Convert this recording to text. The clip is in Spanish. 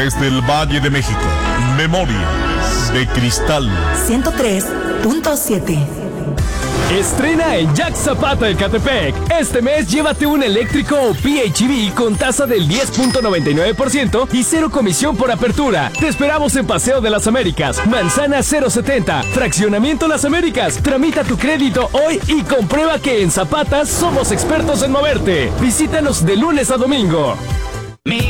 Desde el Valle de México, Memorias de Cristal 103.7. Estrena en Jack Zapata Ecatepec. Este mes llévate un eléctrico o PHEV con tasa del 10.99% y cero comisión por apertura. Te esperamos en Paseo de las Américas, Manzana 070, Fraccionamiento Las Américas. Tramita tu crédito hoy y comprueba que en Zapata somos expertos en moverte. Visítanos de lunes a domingo.